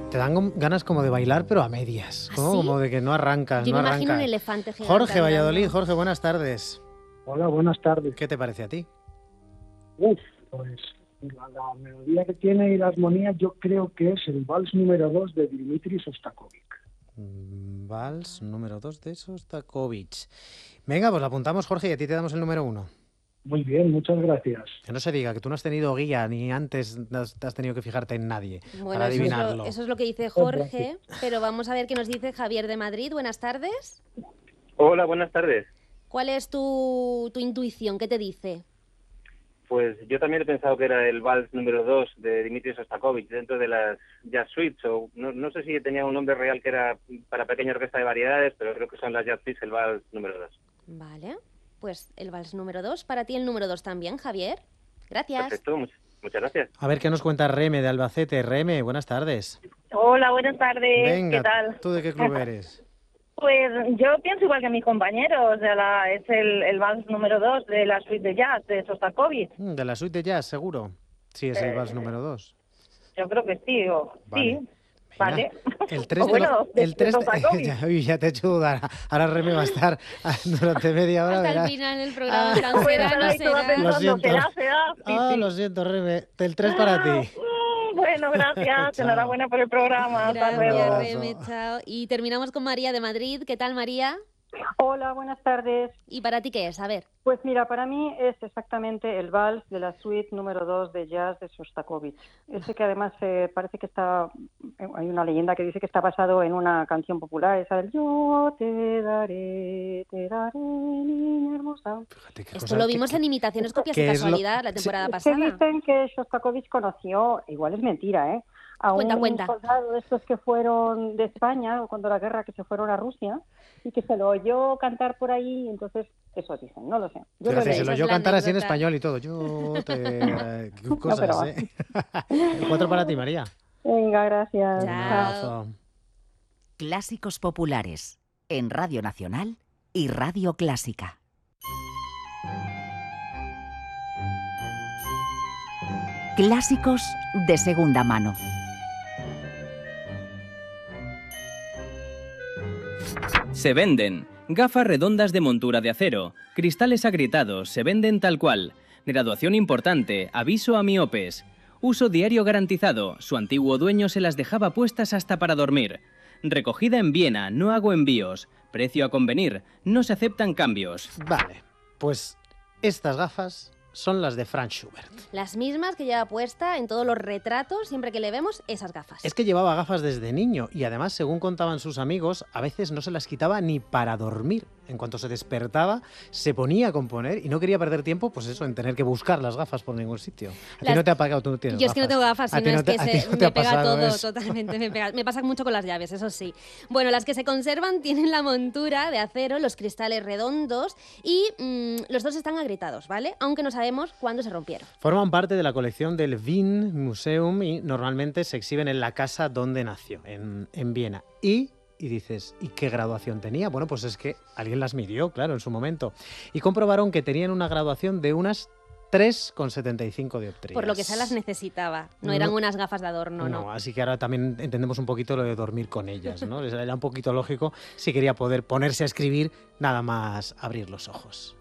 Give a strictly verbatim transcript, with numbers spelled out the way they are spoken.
Te dan com- ganas como de bailar, pero a medias. ¿Ah, Como, sí? como de que no arrancas, Yo no me imagino arrancas. un elefante gigante. Jorge andando. Valladolid, Jorge, buenas tardes. Hola, buenas tardes. ¿Qué te parece a ti? Uf, pues la, la melodía que tiene y la armonía yo creo que es el vals número dos de Dmitri Shostakovich. Mm, Vals número dos de Shostakovich. Venga, pues la apuntamos, Jorge, y a ti te damos el número uno. Muy bien, muchas gracias. Que no se diga que tú no has tenido guía ni antes has, has tenido que fijarte en nadie Bueno, para eso es, adivinarlo. lo, eso es lo que dice Jorge, pero vamos a ver qué nos dice Javier de Madrid. Buenas tardes. Hola, buenas tardes. ¿Cuál es tu, tu intuición? ¿Qué te dice? Pues yo también he pensado que era el vals número dos de Dmitri Shostakovich dentro de las Jazz Suites, o no, no sé si tenía un nombre real que era para pequeña orquesta de variedades, pero creo que son las Jazz Suites el vals número dos. Vale, pues el vals número dos. Para ti el número dos también, Javier. Gracias. Perfecto, much- muchas gracias. A ver qué nos cuenta Reme de Albacete. Reme, buenas tardes. Hola, buenas tardes. Venga, ¿Qué tal? ¿tú de qué club eres? Pues yo pienso igual que mis compañeros. O sea, la, es el, el vals número dos de la suite de jazz de Shostakovich. Mm, De la suite de jazz, seguro. Sí, es el Eh, vals número dos. Yo creo que sí. O, Vale. Sí, vale. El tres O de bueno, lo- de- el de tres de- Shostakovich. ya, uy, ya te he hecho dudar. Ahora Reme va a estar durante media hora. Hasta el verás. final del programa. Ah. será, Bueno, será, no ahora estaba será. Lo pensando, siento. será, será. Sí, Ah, sí. lo siento, Reme. Del tres para ti. Mm, Bueno, gracias. Chao. Enhorabuena por el programa. Hasta luego. Gracias, Abrazo. Reme, chao. Y terminamos con María de Madrid. ¿Qué tal, María? Hola, buenas tardes. ¿Y para ti qué es? A ver. Pues mira, para mí es exactamente el vals de la suite número dos de jazz de Shostakovich. Ese que además eh, parece que está, eh, hay una leyenda que dice que está basado en una canción popular, esa del Yo te daré, te daré, niña hermosa. Fíjate qué Esto cosa- lo qué- vimos qué- en Imitaciones, Copias qué y es lo- Casualidad la sí, temporada Es que pasada. dicen que Shostakovich conoció, igual es mentira, ¿eh? A Cuenta, un cuenta. soldado de estos que fueron de España, cuando la guerra, que se fueron a Rusia, y que se lo oyó cantar por ahí, y entonces eso dicen, no lo sé. Yo lo Fíjate, leí. se lo Esa es yo la cantar así en anécdota. español y todo. Yo te... Qué cosas, pero- ¿eh? El cuatro para ti, María. Venga, gracias. Chao. Un abrazo. Clásicos populares en Radio Nacional y Radio Clásica. Clásicos de segunda mano. Se venden. Gafas redondas de montura de acero. Cristales agrietados. Se venden tal cual. Graduación importante. Aviso a miopes. Uso diario garantizado. Su antiguo dueño se las dejaba puestas hasta para dormir. Recogida en Viena. No hago envíos. Precio a convenir. No se aceptan cambios. Vale, pues estas gafas son las de Franz Schubert. Las mismas que lleva puesta en todos los retratos, siempre que le vemos esas gafas. Es que llevaba gafas desde niño y además, según contaban sus amigos, a veces no se las quitaba ni para dormir. En cuanto se despertaba, se ponía a componer y no quería perder tiempo, pues eso, en tener que buscar las gafas por ningún sitio. A ti Las- no te ha pagado, tú no tienes Yo es que no tengo gafas, A sino ti no es te- que a ti se, no te me ha pega pasado todo, eso. totalmente me pega. Me pasa mucho con las llaves, eso sí. Bueno, las que se conservan tienen la montura de acero, los cristales redondos y mm, los dos están agrietados, ¿vale? Aunque no sabemos cuándo se rompieron. Forman parte de la colección del Wien Museum y normalmente se exhiben en la casa donde nació, en, en Viena. Y, y dices, ¿y qué graduación tenía? Bueno, pues es que alguien las midió, claro, en su momento. Y comprobaron que tenían una graduación de unas tres coma setenta y cinco dioptrías. Por lo que se las necesitaba. No eran No. unas gafas de adorno, no. No, así que ahora también entendemos un poquito lo de dormir con ellas, ¿no? Era un poquito lógico si quería poder ponerse a escribir nada más abrir los ojos.